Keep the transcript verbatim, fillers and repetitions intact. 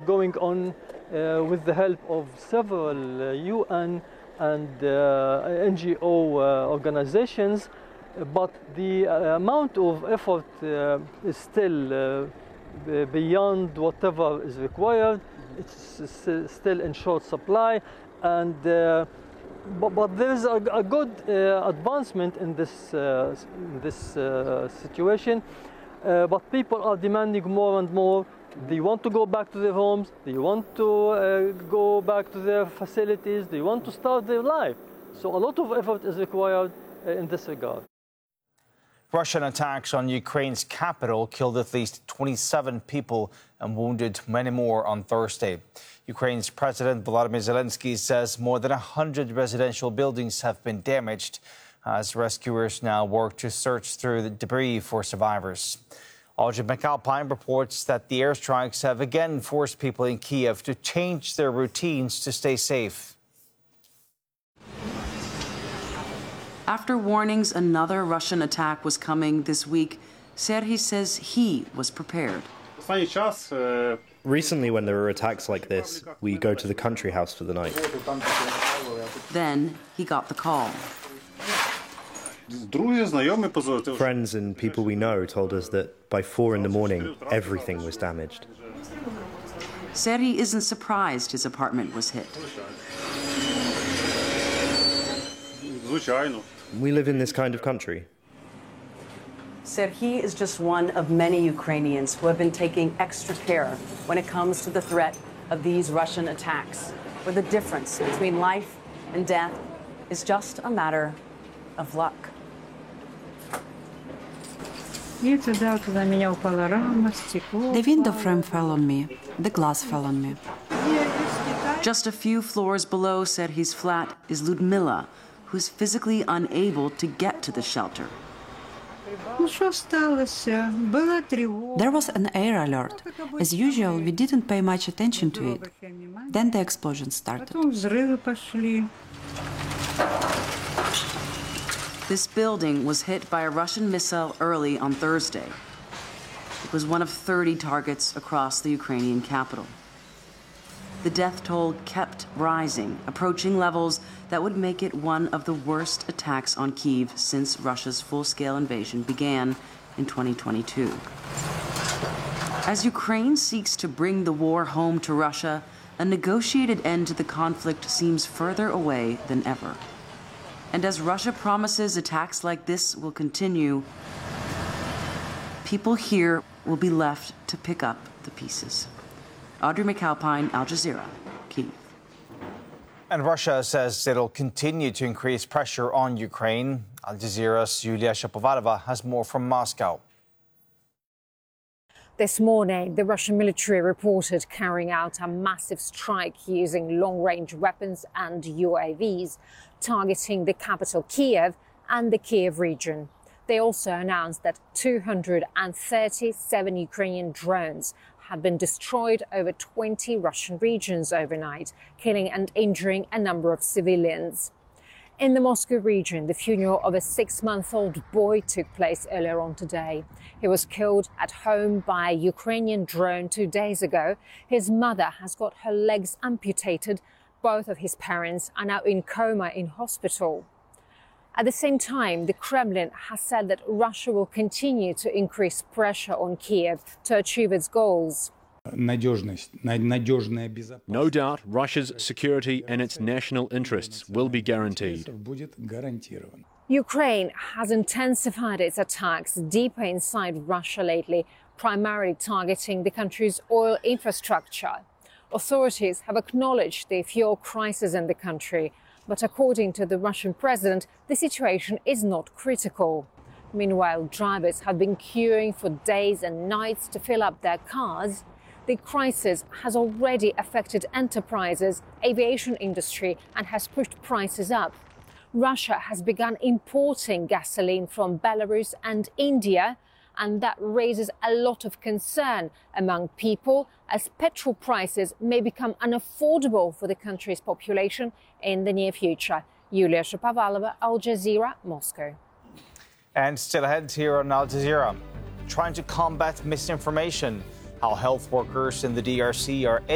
going on uh, with the help of several uh, U N and uh, N G O uh, organizations, but the uh, amount of effort uh, is still uh, beyond whatever is required. It's still in short supply, and uh, but, but there is a, a good uh, advancement in this uh, in this uh, situation. Uh, but people are demanding more and more. They want to go back to their homes. They want to uh, go back to their facilities. They want to start their life. So a lot of effort is required uh, in this regard. Russian attacks on Ukraine's capital killed at least twenty-seven people and wounded many more on Thursday. Ukraine's President Volodymyr Zelensky says more than one hundred residential buildings have been damaged as rescuers now work to search through the debris for survivors. Audrey McAlpine reports that the airstrikes have again forced people in Kiev to change their routines to stay safe. After warnings another Russian attack was coming this week, Serhiy says he was prepared. Recently, when there are attacks like this, we go to the country house for the night. Then he got the call. Friends and people we know told us that by four in the morning, everything was damaged. Serhiy isn't surprised his apartment was hit. We live in this kind of country. Serhiy is just one of many Ukrainians who have been taking extra care when it comes to the threat of these Russian attacks, where the difference between life and death is just a matter of luck. The window frame fell on me. The glass fell on me. Just a few floors below Serhiy's flat is Ludmila, who's physically unable to get to the shelter. There was an air alert. As usual, we didn't pay much attention to it. Then the explosion started. This building was hit by a Russian missile early on Thursday. It was one of thirty targets across the Ukrainian capital. The death toll kept rising, approaching levels that would make it one of the worst attacks on Kyiv since Russia's full-scale invasion began in twenty twenty-two. As Ukraine seeks to bring the war home to Russia, a negotiated end to the conflict seems further away than ever. And as Russia promises attacks like this will continue, people here will be left to pick up the pieces. Audrey McAlpine, Al Jazeera, Kyiv. And Russia says it'll continue to increase pressure on Ukraine. Al Jazeera's Yulia Shapovalova has more from Moscow. This morning, the Russian military reported carrying out a massive strike using long-range weapons and U A Vs, targeting the capital Kiev and the Kiev region. They also announced that two hundred thirty-seven Ukrainian drones had been destroyed over twenty Russian regions overnight, killing and injuring a number of civilians. In the Moscow region, the funeral of a six-month-old boy took place earlier on today. He was killed at home by a Ukrainian drone two days ago. His mother has got her legs amputated. Both of his parents are now in coma in hospital. At the same time, the Kremlin has said that Russia will continue to increase pressure on Kiev to achieve its goals. No doubt, Russia's security and its national interests will be guaranteed. Ukraine has intensified its attacks deeper inside Russia lately, primarily targeting the country's oil infrastructure. Authorities have acknowledged the fuel crisis in the country, but according to the Russian president, the situation is not critical. Meanwhile, drivers have been queuing for days and nights to fill up their cars. The crisis has already affected enterprises, aviation industry, and has pushed prices up. Russia has begun importing gasoline from Belarus and India, and that raises a lot of concern among people as petrol prices may become unaffordable for the country's population in the near future. Yulia Shapovalova, Al Jazeera, Moscow. And still ahead here on Al Jazeera, trying to combat misinformation, how health workers in the D R C are